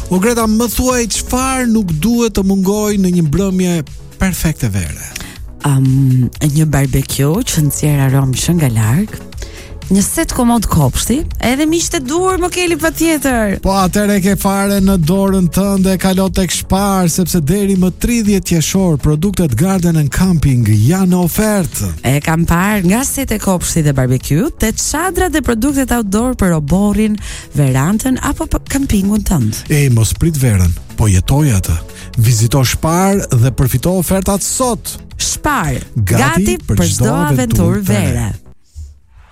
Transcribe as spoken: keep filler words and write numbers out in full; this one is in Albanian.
O Greta, më thuaj çfarë nuk duhet të mungojë në një mbrëmje perfekte vere? Um, një barbecue që nxjerr aromë që nga larg, një set komod kopshti, edhe miqtë e dur më keli patjetër. Po atëre ke fare në dorën tënde, kalo tek Spar, sepse deri më tridhjetë qershor produktet Garden and Camping janë në ofertë. E kam parë nga seti kopshti dhe barbecue, te çadrat dhe produktet outdoor për oborrin, verandën apo për kampingun tënd. E mos prit verën, po jetoj atë. Vizito Spar dhe përfito ofertat sot. Spar, Gati gati për çdo aventurë vere.